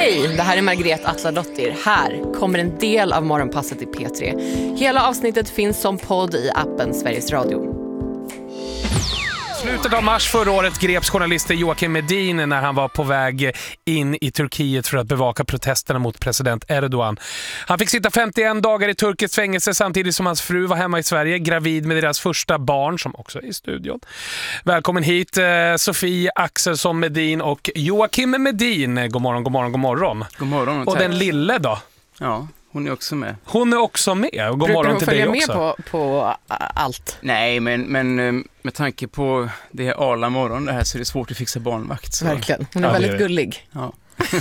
Hej, det här är Margret Atladottir. Här kommer en del av Morgonpasset i P3. Hela avsnittet finns som podd i appen Sveriges Radio. Slutet av mars förra året greps journalisten Joakim Medin när han var på väg in i Turkiet för att bevaka protesterna mot president Erdogan. Han fick sitta 51 dagar i turkiskt fängelse samtidigt som hans fru var hemma i Sverige, gravid med deras första barn som också är i studion. Välkommen hit Sofie Axelsson Medin och Joakim Medin. God morgon, god morgon, god morgon. God morgon och den lille då? Ja, hon är också med. Hon är också med. Och god morgon till dig också. Brukar hon följa med på allt? Nej, men med tanke på det är Arla morgon det här så är det svårt att fixa barnvakt. Så. Verkligen, hon är väldigt gullig. Ja.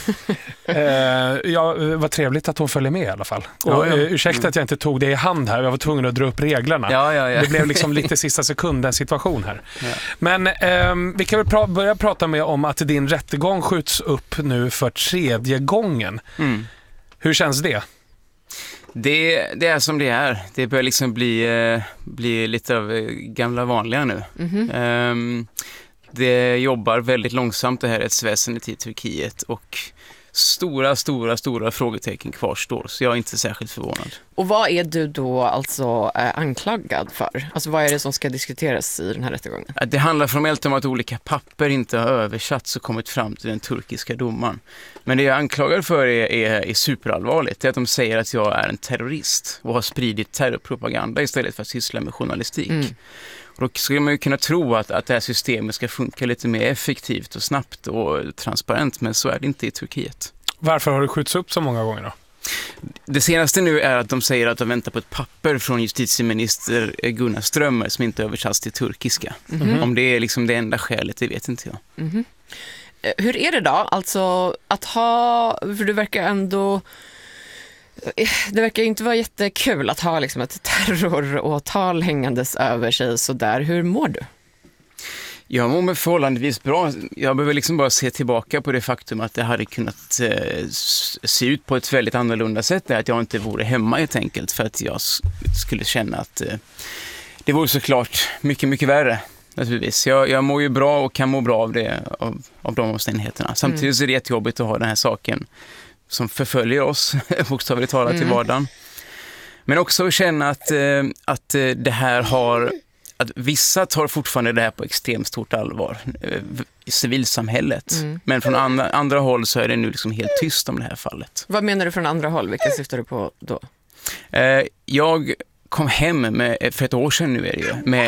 Ja, vad trevligt att hon följer med i alla fall. Och, ursäkta att jag inte tog det i hand här. Jag var tvungen att dra upp reglerna. Ja. Det blev liksom lite sista sekunden situation här. Ja. Men vi kan väl börja prata med om att din rättegång skjuts upp nu för 3:e gången. Hur känns det? Det är som det är. Det börjar liksom bli lite av gamla vanliga nu. Det jobbar väldigt långsamt det här rättsväsendet i Turkiet och stora frågetecken kvarstår, så jag är inte särskilt förvånad. Och vad är du då alltså anklagad för? Alltså vad är det som ska diskuteras i den här rättegången? Det handlar formellt om att olika papper inte har översatts och kommit fram till den turkiska domaren. Men det jag är anklagad för är superallvarligt. Det är att de säger att jag är en terrorist och har spridit terrorpropaganda istället för att syssla med journalistik. Och då skulle man ju kunna tro att det här systemet ska funka lite mer effektivt och snabbt och transparent, men så är det inte i Turkiet. Varför har det skjuts upp så många gånger då? Det senaste nu är att de säger att de väntar på ett papper från justitieminister Gunnar Strömmer som inte översatts till turkiska. Om det är liksom det enda skälet, det vet inte jag. Hur är det då? Alltså att ha, för du verkar ändå... Det verkar ju inte vara jättekul att ha liksom ett terroråtal hängandes över sig så där. Hur mår du? Jag mår mig förhållandevis bra. Jag behöver liksom bara se tillbaka på det faktum att det hade kunnat se ut på ett väldigt annorlunda sätt. Att jag inte vore hemma helt enkelt för att jag skulle känna att det vore såklart mycket, mycket värre. Naturligtvis. Jag mår ju bra och kan må bra av det, av de omständigheterna. Samtidigt är det jättejobbigt att ha den här saken som förföljer oss, bokstavligt talat i vardagen. Men också att känna att det här har, att vissa tar fortfarande det här på extremt stort allvar i civilsamhället. Men från andra håll så är det nu liksom helt tyst om det här fallet. Vad menar du från andra håll? Vilka syftar du på då? Jag kom hem för ett år sedan nu är det ju, med...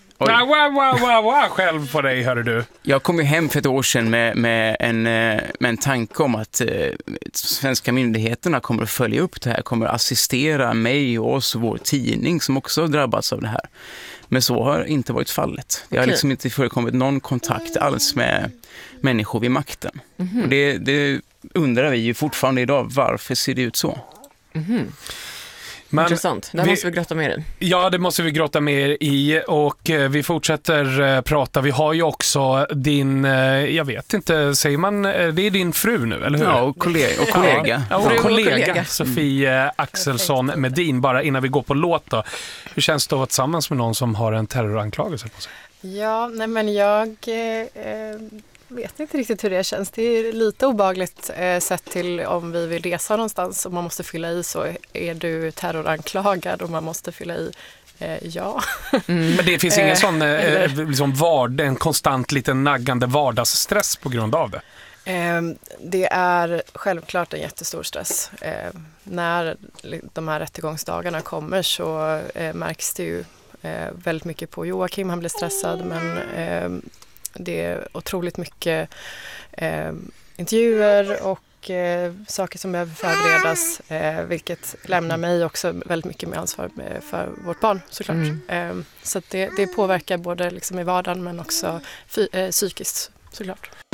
Själv på dig, hörde du. Jag kom ju hem för ett år sedan med en tanke om att svenska myndigheterna kommer att följa upp det här, kommer att assistera mig och oss och vår tidning som också drabbats av det här. Men så har inte varit fallet. Det har liksom inte förekommit någon kontakt alls med människor vid makten. Och det undrar vi ju fortfarande idag, varför ser det ut så? Men intressant, det måste vi grotta mer i. Ja, det måste vi grotta mer i och vi fortsätter prata. Vi har ju också din, jag vet inte, säger man, det är din fru nu, eller hur? Ja, och kollega. Ja, kollega. Sofie Axelsson Medin, bara innan vi går på låt då. Hur känns det att vara tillsammans med någon som har en terroranklagelse på sig? Ja, nej men jag vet inte riktigt hur det känns. Det är lite obehagligt sett till om vi vill resa någonstans och man måste fylla i så är du terroranklagad och man måste fylla i ja. Men det finns ingen sån liksom en konstant liten naggande vardagsstress på grund av det? Det är självklart en jättestor stress. När de här rättegångsdagarna kommer så märks det ju väldigt mycket på Joakim. Han blir stressad men det är otroligt mycket intervjuer och saker som behöver förberedas, vilket lämnar mig också väldigt mycket med ansvar för vårt barn såklart. Så att det påverkar både liksom i vardagen men också psykiskt såklart.